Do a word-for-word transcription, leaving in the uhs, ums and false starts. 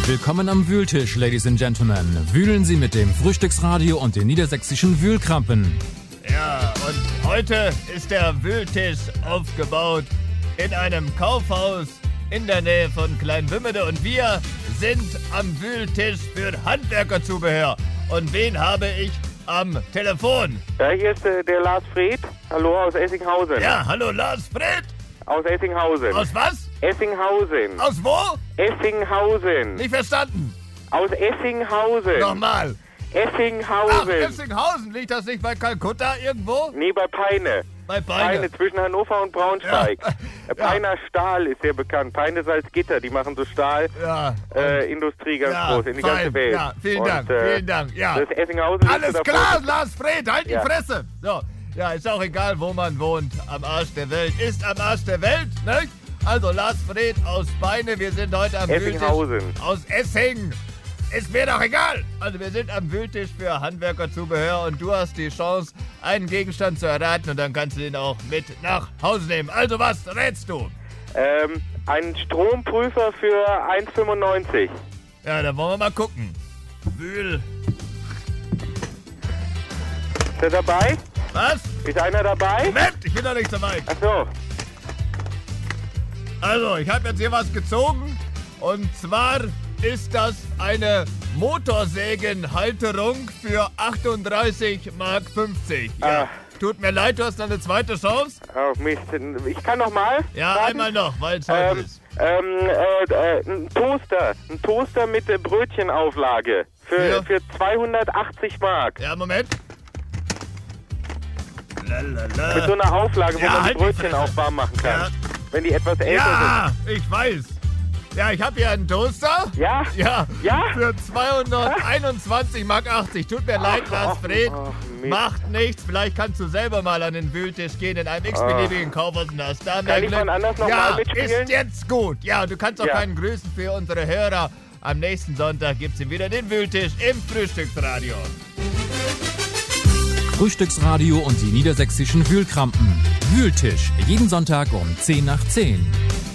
Willkommen am Wühltisch, Ladies and Gentlemen. Wühlen Sie mit dem Frühstücksradio und den niedersächsischen Wühlkrampen. Ja, und heute ist der Wühltisch aufgebaut in einem Kaufhaus in der Nähe von Kleinwümmede. Und wir sind am Wühltisch für Handwerkerzubehör. Und wen habe ich am Telefon? Ja, hier ist äh, der Lars Fred. Hallo aus Essinghausen. Ja, hallo Lars Fred. Aus Essinghausen. Aus was? Essinghausen. Aus wo? Essinghausen. Nicht verstanden. Aus Essinghausen. Nochmal. Essinghausen. Ach, Essinghausen. Liegt das nicht bei Kalkutta irgendwo? Nee, bei Peine. Bei Peine. Peine zwischen Hannover und Braunschweig. Ja. Äh, Peiner Stahl ist sehr bekannt. Peine Salzgitter, die machen so Stahl. Ja. Äh, Industrie ganz Ja, groß in die fein. ganze Welt. Ja, vielen und, Dank, äh, vielen Dank. Ja. Das Essinghausen Alles ist klar, davor. Lars Fred, halt Ja. die Fresse. So, ja, ist auch egal, wo man wohnt. Am Arsch der Welt ist am Arsch der Welt, ne? Also Lars Fred aus Beine, wir sind heute am Wühltisch. Essinghausen. Aus Essing. Ist mir doch egal. Also wir sind am Wühltisch für Handwerkerzubehör und du hast die Chance, einen Gegenstand zu erraten und dann kannst du den auch mit nach Hause nehmen. Also was rätst du? Ähm, ein Stromprüfer für eins fünfundneunzig. Ja, dann wollen wir mal gucken. Wühl. Ist er dabei? Was? Ist einer dabei? Moment, ich bin doch nicht so weit. Ach so. Also, ich habe jetzt hier was gezogen und zwar ist das eine Motorsägenhalterung für achtunddreißig Mark fünfzig. Ja, Ah. tut mir leid, du hast noch eine zweite Chance. Oh Mist. Ich kann noch mal. Ja, raten? einmal noch, weil es heute Ähm, ist. ähm, äh, äh, ein Toaster. Ein Toaster mit äh, Brötchenauflage. Für, Ja. für zweihundertachtzig Mark. Ja, Moment. Lalala. Mit so einer Auflage, wo Ja, man die halt die Brötchen Fresse. auch warm machen kann. Ja. Wenn die etwas älter Ja, ich weiß. Ja, ich habe hier einen Toaster. sind. Ja? Ja, Ja? für zweihunderteinundzwanzig Mark achtzig. Tut mir leid, Lars ach, Fred. ach, Mist. Macht nichts. Vielleicht kannst du selber mal an den Wühltisch gehen in einem x-beliebigen Kaufhaus und hast da mehr Kann ich Glück. wann anders noch ja, mal mitspielen? ist jetzt gut. Ja, du kannst auch Ja. keinen grüßen für unsere Hörer. Am nächsten Sonntag gibt's hier wieder den Wühltisch im Frühstücksradio. Frühstücksradio und die niedersächsischen Wühlkrampen. Wühltisch, jeden Sonntag um zehn nach zehn.